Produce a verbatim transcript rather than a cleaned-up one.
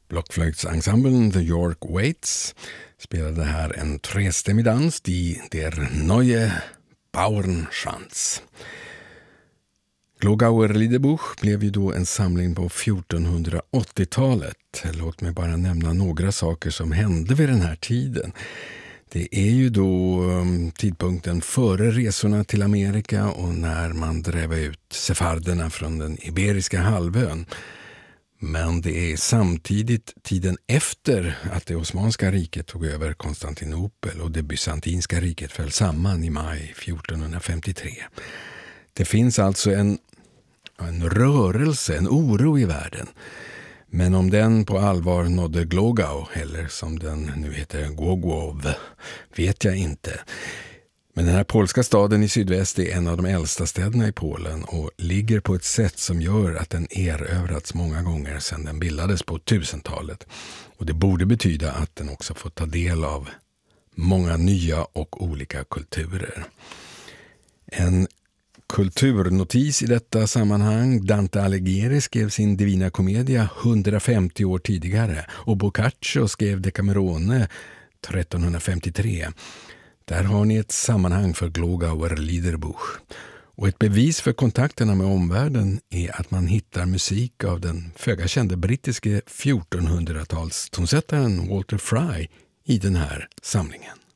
Blockflöjtsensemblen The York Waits spelade här en trestämmig dans, Die der neue Bauernschanz. Glogauer Liederbuch blev ju då en samling på fjortonhundraåttiotalet. Låt mig bara nämna några saker som hände vid den här tiden. Det är ju då um, tidpunkten före resorna till Amerika och när man drev ut sefarderna från den iberiska halvön. Men det är samtidigt tiden efter att det Osmanska riket tog över Konstantinopel och det bysantinska riket föll samman i maj fjortonhundrafemtiotre. Det finns alltså en, en rörelse, en oro i världen. Men om den på allvar nådde Glogau, eller som den nu heter Głogów, vet jag inte. Men den här polska staden i sydväst är en av de äldsta städerna i Polen och ligger på ett sätt som gör att den erövrats många gånger sedan den bildades på tusentalet. Och det borde betyda att den också får ta del av många nya och olika kulturer. En kulturnotis i detta sammanhang: Dante Alighieri skrev sin Divina Commedia hundrafemtio år tidigare och Boccaccio skrev Decamerone trettonhundrafemtiotre. Där har ni ett sammanhang för Glogauer Liederbuch. Och ett bevis för kontakterna med omvärlden är att man hittar musik av den föga kände brittiske fjortonhundratals tonsättaren Walter Fry i den här samlingen.